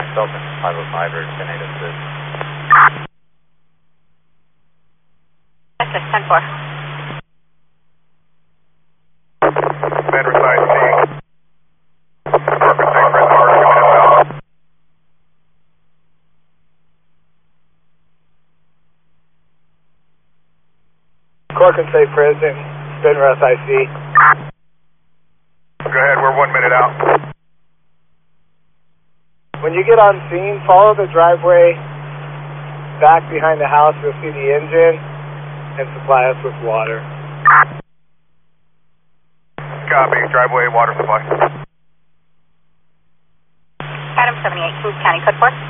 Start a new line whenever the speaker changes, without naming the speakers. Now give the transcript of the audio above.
Delta 505 or 1086.
That's 10-4.
Commander side C. Corcoran Safe Prison Order coming inbound.
Corcoran Safe Prison, Spinrose IC.
Go ahead, we're 1 minute out.
When you get on scene, follow the driveway back behind the house. You'll see the engine and supply us with water.
Copy, driveway, water supply.
Adam 78, Kings County, code 4.